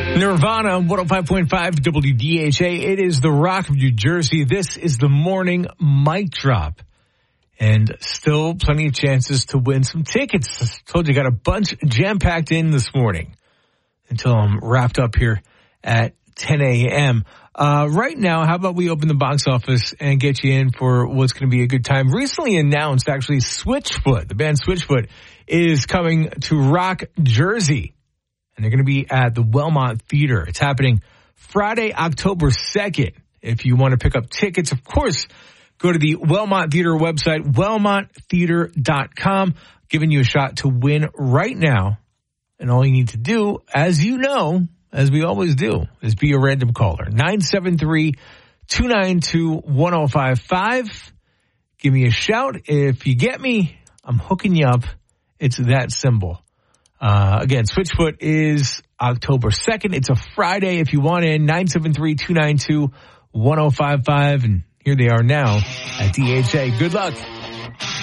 Nirvana, 105.5 WDHA. It is the Rock of New Jersey. This is the morning mic drop. And still plenty of chances to win some tickets. I told you, got a bunch jam-packed in this morning until I'm wrapped up here at 10 a.m. Right now, how about we open the box office and get you in for what's going to be a good time? Recently announced, actually, Switchfoot, the band Switchfoot, is coming to Rock, Jersey. And they're going to be at the Wellmont Theater. It's happening Friday, October 2nd. If you want to pick up tickets, of course, go to the Wellmont Theater website, wellmonttheater.com. Giving you a shot to win right now. And all you need to do, as you know, as we always do, is be a random caller. 973-292-1055. Give me a shout. If you get me, I'm hooking you up. It's that simple. Again, Switchfoot is October 2nd. It's a Friday. If you want in, 973-292-1055. And here they are now at DHA. Good luck.